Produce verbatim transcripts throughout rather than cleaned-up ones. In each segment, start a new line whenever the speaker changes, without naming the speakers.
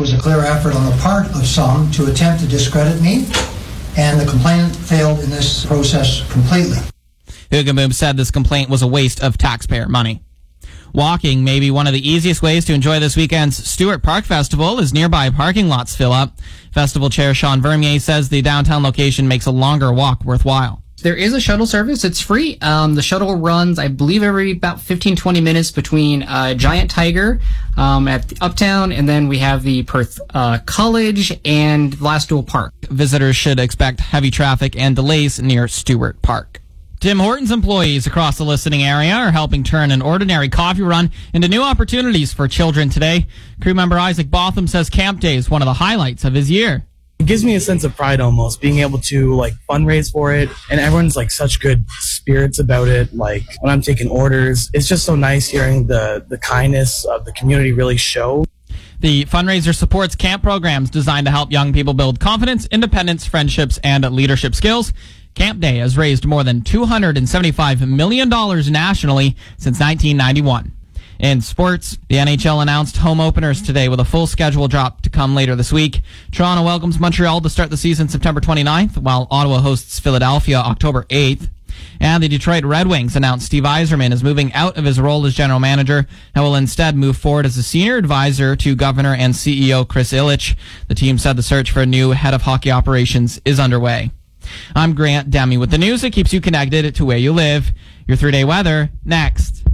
was a clear effort on the part of some to attempt to discredit me, and the complainant failed in this process completely.
Huggenboom said this complaint was a waste of taxpayer money. Walking may be one of the easiest ways to enjoy this weekend's Stewart Park Festival as nearby parking lots fill up. Festival Chair Sean Vermier says the downtown location makes a longer walk worthwhile.
There is a shuttle service. It's free. Um, the shuttle runs, I believe, every about fifteen, twenty minutes between uh, Giant Tiger um, at the Uptown, and then we have the Perth uh, College and Glassstool Park.
Visitors should expect heavy traffic and delays near Stewart Park. Tim Hortons employees across the listening area are helping turn an ordinary coffee run into new opportunities for children today. Crew member Isaac Botham says Camp Day is one of the highlights of his year.
It gives me a sense of pride almost, being able to like fundraise for it, and everyone's like such good spirits about it. Like when I'm taking orders, it's just so nice hearing the, the kindness of the community really show.
The fundraiser supports camp programs designed to help young people build confidence, independence, friendships, and leadership skills. Camp Day has raised more than two hundred seventy-five million dollars nationally since nineteen ninety-one. In sports, the N H L announced home openers today with a full schedule drop to come later this week. Toronto welcomes Montreal to start the season September twenty-ninth, while Ottawa hosts Philadelphia October eighth. And the Detroit Red Wings announced Steve Yzerman is moving out of his role as general manager and will instead move forward as a senior advisor to Governor and C E O Chris Ilitch. The team said the search for a new head of hockey operations is underway. I'm Grant Demi with the news that keeps you connected to where you live. Your three-day weather next.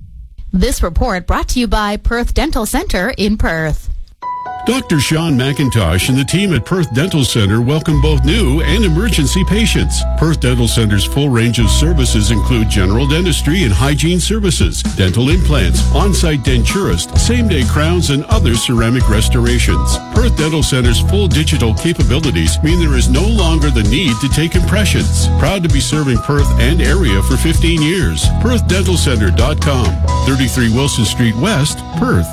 This report brought to you by Perth Dental Center in Perth.
Doctor Sean McIntosh and the team at Perth Dental Center welcome both new and emergency patients. Perth Dental Center's full range of services include general dentistry and hygiene services, dental implants, on-site denturist, same-day crowns, and other ceramic restorations. Perth Dental Center's full digital capabilities mean there is no longer the need to take impressions. Proud to be serving Perth and area for fifteen years. perth dental center dot com, thirty-three Wilson Street West, Perth.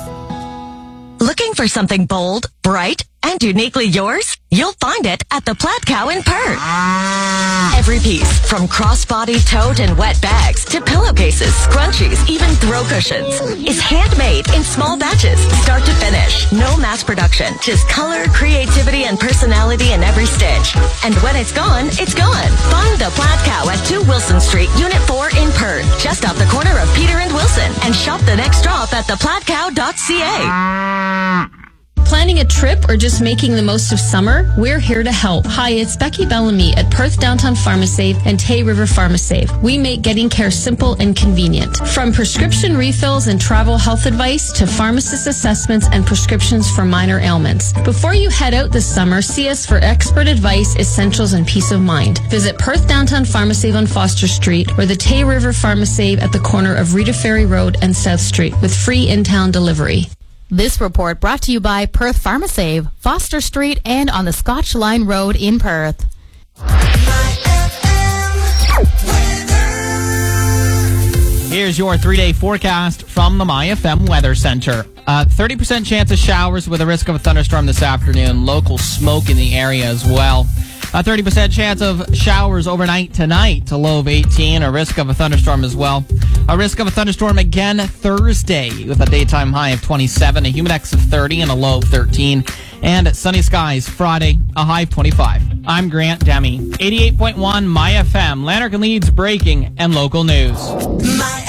Looking for something bold, bright, and uniquely yours? You'll find it at the Plaid Cow in Perth. Every piece, from crossbody, tote, and wet bags to pillowcases, scrunchies, even throw cushions, is handmade in small batches, start to finish. No mass production, just color, creativity, and personality in every stitch. And when it's gone, it's gone. Find the Plaid Cow at two Wilson Street, Unit four in Perth, just off the corner of Peter and Wilson. And shop the next drop at the plaid cow dot c a.
Planning a trip or just making the most of summer? We're here to help. Hi, it's Becky Bellamy at Perth Downtown PharmaSave and Tay River PharmaSave. We make getting care simple and convenient. From prescription refills and travel health advice to pharmacist assessments and prescriptions for minor ailments. Before you head out this summer, see us for expert advice, essentials, and peace of mind. Visit Perth Downtown PharmaSave on Foster Street or the Tay River PharmaSave at the corner of Rita Ferry Road and South Street with free in-town delivery.
This report brought to you by Perth PharmaSave, Foster Street, and on the Scotch Line Road in Perth.
Here's your three-day forecast from the My F M Weather Center. Uh, thirty percent chance of showers with a risk of a thunderstorm this afternoon. Local smoke in the area as well. A thirty percent chance of showers overnight tonight, a low of eighteen, a risk of a thunderstorm as well. A risk of a thunderstorm again Thursday with a daytime high of twenty-seven, a humidex of thirty, and a low of thirteen. And sunny skies Friday, a high of twenty-five. I'm Grant Demi. eighty-eight point one My F M, Lanark and Leeds breaking and local news.
My